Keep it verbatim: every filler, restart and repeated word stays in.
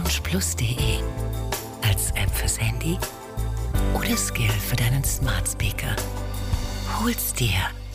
loungeplus punkt de. Als App fürs Handy oder Skill für deinen Smart Speaker. Hol's dir